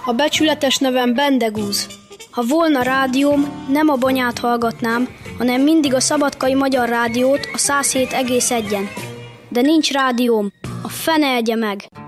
A becsületes nevem Bendegúz. Ha volna rádióm, nem a Bonyát hallgatnám, hanem mindig a Szabadkai Magyar Rádiót, a 107,1-en. De nincs rádióm, a fene egye meg!